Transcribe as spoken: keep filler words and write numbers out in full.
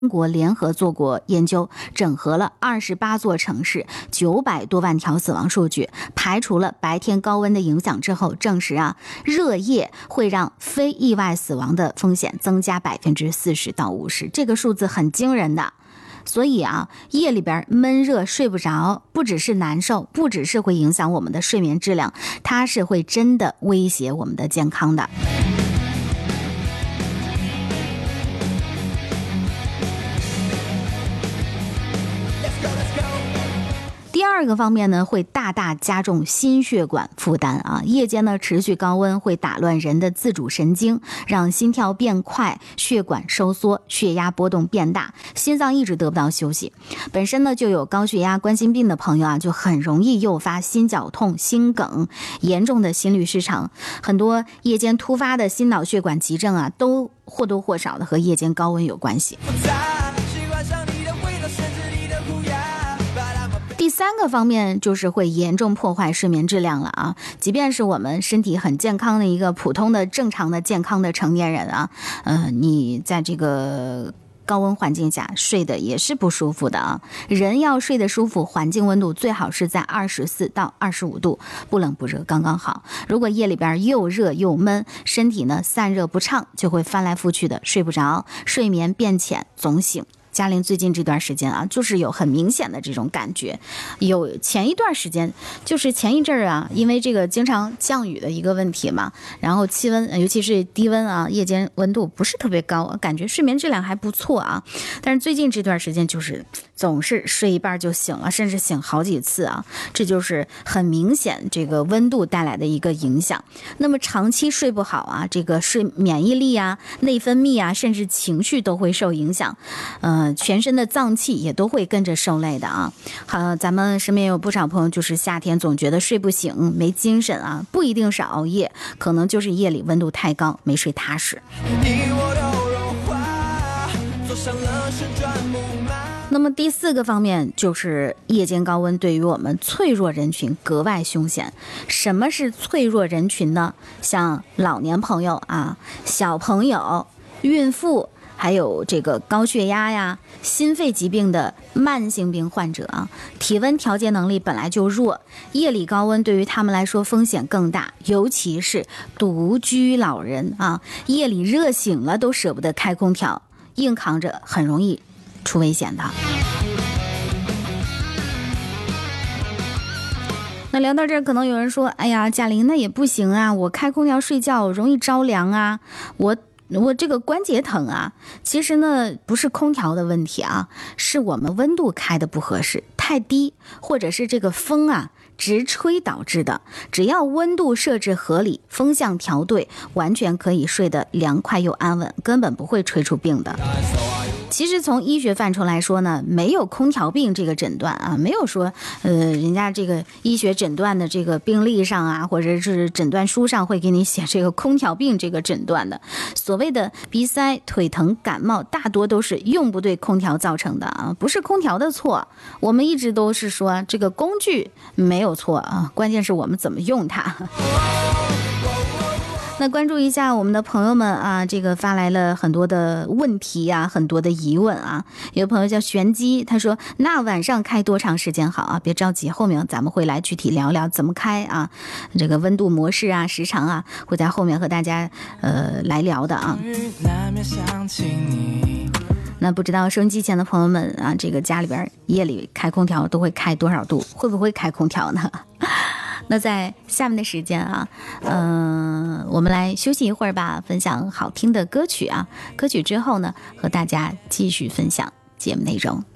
中国联合做过研究，整合了二十八座城市九百多万条死亡数据，排除了白天高温的影响之后，证实啊，热夜会让非意外死亡的风险增加百分之四十到五十，这个数字很惊人的。所以啊，夜里边闷热睡不着，不只是难受，不只是会影响我们的睡眠质量，它是会真的威胁我们的健康的。第二个方面呢，会大大加重心血管负担啊。夜间呢，持续高温会打乱人的自主神经，让心跳变快，血管收缩，血压波动变大，心脏一直得不到休息。本身呢就有高血压、冠心病的朋友啊，就很容易诱发心绞痛、心梗，严重的心律失常。很多夜间突发的心脑血管急症啊，都或多或少的和夜间高温有关系。第三个方面就是会严重破坏睡眠质量了啊！即便是我们身体很健康的一个普通的、正常的、健康的成年人啊，呃，你在这个高温环境下睡的也是不舒服的啊。人要睡得舒服，环境温度最好是在二十四到二十五度，不冷不热，刚刚好。如果夜里边又热又闷，身体呢散热不畅，就会翻来覆去的睡不着，睡眠变浅，总醒。嘉玲最近这段时间啊，就是有很明显的这种感觉。有前一段时间，就是前一阵儿啊，因为这个经常降雨的一个问题嘛，然后气温尤其是低温啊，夜间温度不是特别高，感觉睡眠质量还不错啊。但是最近这段时间就是总是睡一半就醒了，甚至醒好几次啊，这就是很明显这个温度带来的一个影响。那么长期睡不好啊，这个睡免疫力啊、内分泌啊，甚至情绪都会受影响。嗯、呃。全身的脏器也都会跟着受累的啊。好，咱们身边有不少朋友就是夏天总觉得睡不醒，没精神啊，不一定是熬夜，可能就是夜里温度太高，没睡踏实。那么第四个方面就是夜间高温对于我们脆弱人群格外凶险。什么是脆弱人群呢？像老年朋友啊、小朋友、孕妇，还有这个高血压呀、心肺疾病的慢性病患者啊，体温调节能力本来就弱，夜里高温对于他们来说风险更大，尤其是独居老人啊，夜里热醒了都舍不得开空调，硬扛着很容易出危险的。那聊到这儿，可能有人说，哎呀，嘉玲那也不行啊，我开空调睡觉容易着凉啊，我我这个关节疼啊。其实呢，不是空调的问题啊，是我们温度开的不合适，太低，或者是这个风啊直吹导致的。只要温度设置合理，风向调对，完全可以睡得凉快又安稳，根本不会吹出病的。其实从医学范畴来说呢，没有空调病这个诊断啊，没有说呃人家这个医学诊断的这个病历上啊，或者是诊断书上会给你写这个空调病这个诊断的。所谓的鼻塞、腿疼、感冒，大多都是用不对空调造成的啊，不是空调的错。我们一直都是说这个工具没有错啊，关键是我们怎么用它。那关注一下我们的朋友们啊，这个发来了很多的问题啊，很多的疑问啊。有朋友叫玄机，他说那晚上开多长时间好啊？别着急，后面咱们会来具体聊聊怎么开啊，这个温度模式啊、时长啊，会在后面和大家呃来聊的啊。那不知道收音机前的朋友们啊，这个家里边夜里开空调都会开多少度？会不会开空调呢？那在下面的时间啊，嗯、呃，我们来休息一会儿吧，分享好听的歌曲啊。歌曲之后呢，和大家继续分享节目内容。